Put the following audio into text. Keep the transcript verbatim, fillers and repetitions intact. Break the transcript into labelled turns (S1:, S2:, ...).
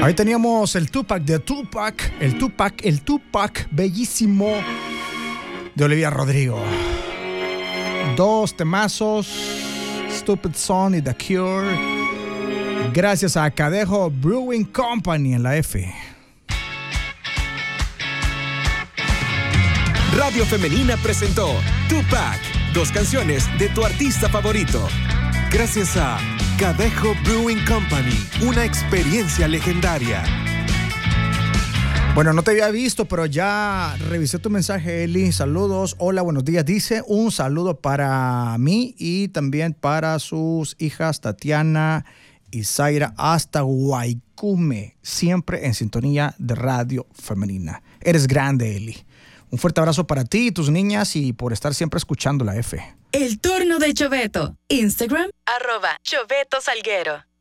S1: Ahí teníamos el Tupac de Tupac, el Tupac, el Tupac bellísimo de Olivia Rodrigo. Dos temazos, Stupid Son y The Cure, gracias a Cadejo Brewing Company en la F.
S2: Radio Femenina presentó Tupac, dos canciones de tu artista favorito. Gracias a Cadejo Brewing Company, una experiencia legendaria.
S1: Bueno, no te había visto, pero ya revisé tu mensaje, Eli. Saludos, hola, buenos días. Dice un saludo para mí y también para sus hijas Tatiana y Zaira hasta Guaycume, siempre en sintonía de Radio Femenina. Eres grande, Eli. Un fuerte abrazo para ti y tus niñas y por estar siempre escuchando la F.
S3: El turno de Choveto. Instagram, arroba Choveto Salguero.